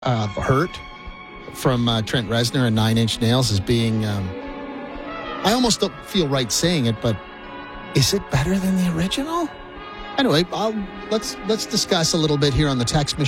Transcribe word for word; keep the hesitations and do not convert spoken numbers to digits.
uh, Hurt from uh, Trent Reznor and Nine Inch Nails as being, um, I almost don't feel right saying it, but is it better than the original? Anyway, I'll, let's let's discuss a little bit here on the text machine.